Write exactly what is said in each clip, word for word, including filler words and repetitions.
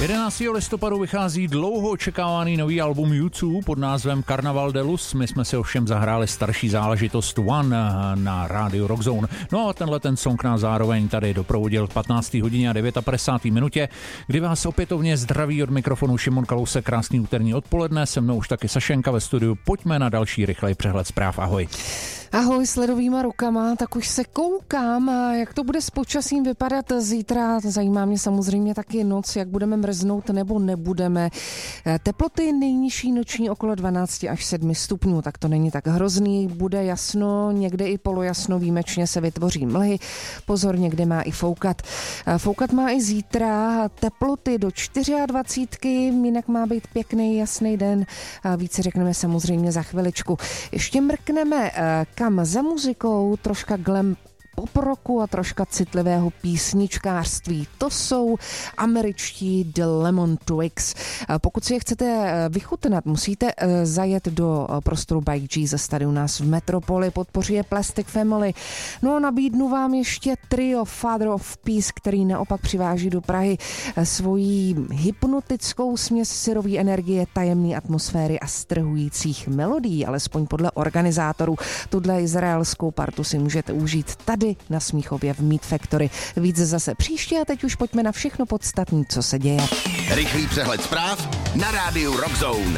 jedenáctého listopadu vychází dlouho očekávaný nový album U dva pod názvem Carnaval de Luz. My jsme si ovšem zahráli starší záležitost One na rádiu Rockzone. No a tenhle ten song nás zároveň tady doprovodil v patnácté hodině a padesát devět minutě, kdy vás opětovně zdraví od mikrofonu Šimon Kalousek. Krásný úterní odpoledne, se mnou už taky Sašenka ve studiu. Pojďme na další rychlej přehled zpráv. Ahoj. Ahoj, s ledovýma rukama, tak už se koukám, jak to bude s počasím vypadat zítra. Zajímá mě samozřejmě taky noc, jak budeme mrznout nebo nebudeme. Teploty nejnižší noční okolo dvanáct až sedm stupňů, tak to není tak hrozný. Bude jasno, někde i polojasno, výjimečně se vytvoří mlhy. Pozor, někde má i foukat. Foukat má i zítra, teploty do dvacet čtyři, jinak má být pěkný, jasný den. Více řekneme samozřejmě za chviličku. Ještě mrkneme kam za muzikou, troška glam pop rocku a troška citlivého písničkářství. To jsou američtí The Lemon Twigs. Pokud si je chcete vychutnat, musíte zajet do prostoru Bike G ze tady u nás v Metropoli, podpoří je Plastic Family. No a nabídnu vám ještě trio Father of Peace, který naopak přiváží do Prahy svojí hypnotickou směs syrový energie, tajemné atmosféry a strhujících melodií, alespoň podle organizátorů. Tuhle izraelskou partu si můžete užít tady na Smíchově v Meat Factory. Víc zase příště a teď už pojďme na všechno podstatné, co se děje. Rychlý přehled zpráv na rádiu Rockzone.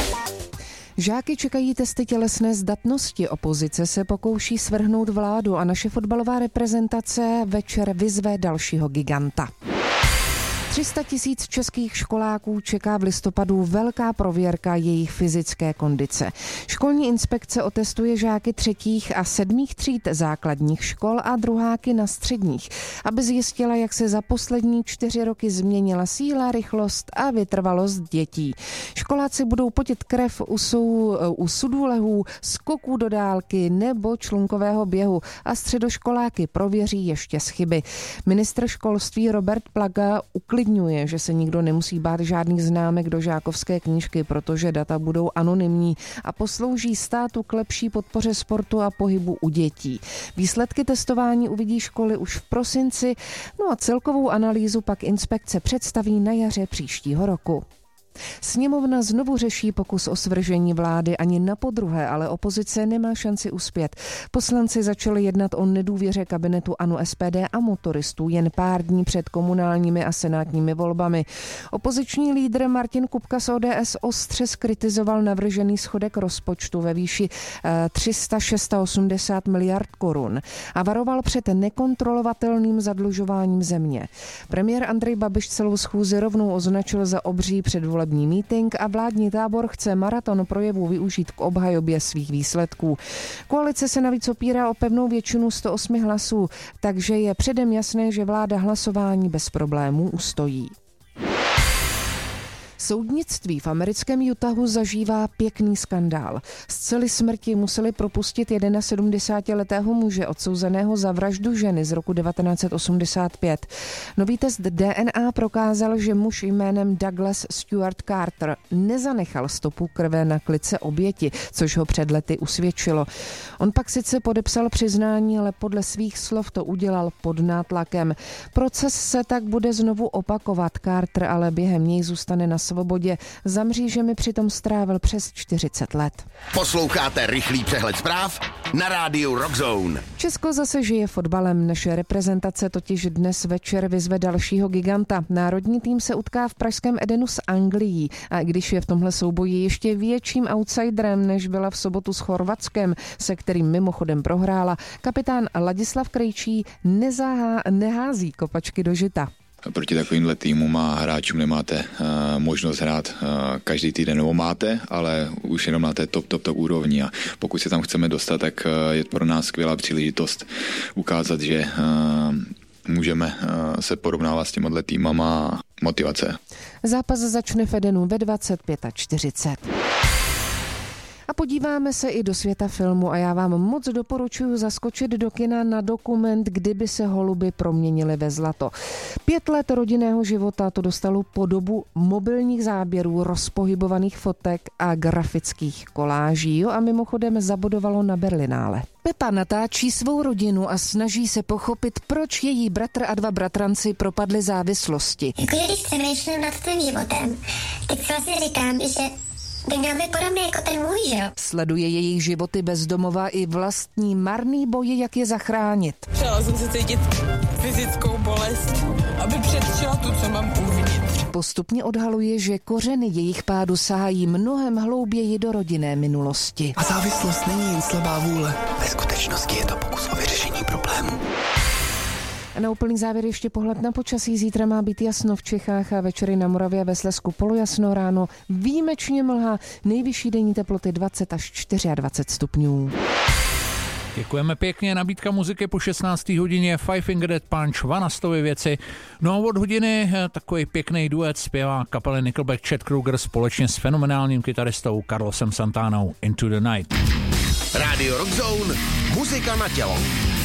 Žáky čekají testy tělesné zdatnosti. Opozice se pokouší svrhnout vládu a naše fotbalová reprezentace večer vyzve dalšího giganta. tři sta tisíc českých školáků čeká v listopadu velká prověrka jejich fyzické kondice. Školní inspekce otestuje žáky třetích a sedmých tříd základních škol a druháky na středních, aby zjistila, jak se za poslední čtyři roky změnila síla, rychlost a vytrvalost dětí. Školáci budou potit krev u, sou, u sudůlehů, skoků do dálky nebo člunkového běhu a středoškoláky prověří ještě z chyby. Ministr školství Robert Plaga uklidňuje, že se nikdo nemusí bát žádných známek do žákovské knížky, protože data budou anonymní a poslouží státu k lepší podpoře sportu a pohybu u dětí. Výsledky testování uvidí školy už v prosinci, no a celkovou analýzu pak inspekce představí na jaře příštího roku. Sněmovna znovu řeší pokus o svržení vlády ani na podruhé, ale opozice nemá šanci uspět. Poslanci začali jednat o nedůvěře kabinetu ANO, S P D a motoristů jen pár dní před komunálními a senátními volbami. Opoziční lídr Martin Kupka z O D S ostře zkritizoval navržený schodek rozpočtu ve výši tři sta osmdesát šest miliard korun a varoval před nekontrolovatelným zadlužováním země. Premiér Andrej Babiš celou schůzi rovnou označil za obří předvolební meeting a vládní tábor chce maraton projevů využít k obhajobě svých výsledků. Koalice se navíc opírá o pevnou většinu sto osm hlasů, takže je předem jasné, že vláda hlasování bez problémů ustojí. Soudnictví v americkém Utahu zažívá pěkný skandál. Z cely smrti museli propustit sedmdesátiletého muže odsouzeného za vraždu ženy z roku devatenáct set osmdesát pět. Nový test D N A prokázal, že muž jménem Douglas Stuart Carter nezanechal stopu krve na klice oběti, což ho před lety usvědčilo. On pak sice podepsal přiznání, ale podle svých slov to udělal pod nátlakem. Proces se tak bude znovu opakovat. Carter ale během něj zůstane na svobodě. Za mřížemi přitom strávil přes čtyřicet let. Posloucháte rychlý přehled zpráv na rádiu Rockzone. Česko zase žije fotbalem. Naše reprezentace totiž dnes večer vyzve dalšího giganta. Národní tým se utká v pražském Edenu s Anglií. A když je v tomhle souboji ještě větším outsiderem, než byla v sobotu s Chorvatskem, se kterým mimochodem prohrála, kapitán Ladislav Krejčí nezahá, nehází kopačky do žita. Proti takovýmhle týmům a hráčům nemáte uh, možnost hrát uh, každý týden, nebo máte, ale už jenom na té top, top, top úrovni a pokud se tam chceme dostat, tak uh, je pro nás skvělá příležitost ukázat, že uh, můžeme uh, se porovnávat s těmhle týmama. Motivace. Zápas začne v Edenu ve dvacet pět čtyřicet. A podíváme se i do světa filmu a já vám moc doporučuji zaskočit do kina na dokument Kdyby se holuby proměnily ve zlato. Pět let rodinného života to dostalo podobu mobilních záběrů, rozpohybovaných fotek a grafických koláží. Jo, a mimochodem zabodovalo na Berlinále. Pepa natáčí svou rodinu a snaží se pochopit, proč její bratr a dva bratranci propadli závislosti. Jakože když přemýšlím nad tím životem, tak si vlastně říkám, že by měl být podobný jako ten můj, že jo? Sleduje jejich životy bezdomova i vlastní marný boje, jak je zachránit. Přela jsem se cítit fyzickou bolest, aby předčila tu, co mám uvnitř. Postupně odhaluje, že kořeny jejich pádu sahají mnohem hlouběji do rodinné minulosti. A závislost není jen slabá vůle. Ve skutečnosti je to pokus o vyřešení problému. A na úplný závěr ještě pohled na počasí. Zítra má být jasno v Čechách a večery na Moravě a ve Slezsku polojasno, ráno výjimečně mlha, nejvyšší denní teploty dvacet až dvacet čtyři stupňů. Děkujeme pěkně, nabídka muziky po šestnácté hodině, Five Finger Death Punch, Vanastovy věci. No a od hodiny takový pěkný duet zpěvá kapely Nickelback Chad Kroeger společně s fenomenálním kytaristou Carlosem Santanou, Into the Night. Radio Rock Zone, muzika na tělo.